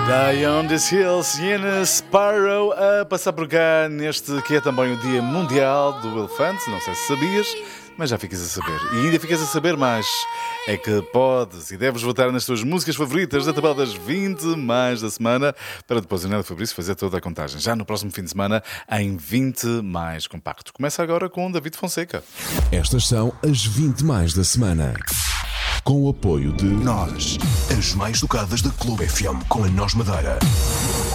Die on this hill, Sienna Sparrow a passar por cá neste que é também o Dia Mundial do Elefante. Não sei se sabias, mas já ficas a saber. E ainda ficas a saber mais. É que podes e deves votar nas tuas músicas favoritas da tabela das 20 mais da semana, para depois o Nélia Fabrício fazer toda a contagem já no próximo fim de semana em 20 mais compacto. Começa agora com David Fonseca. Estas são as 20 mais da semana. Com o apoio de Nós, as mais tocadas da Clube FM com a Nós Madeira.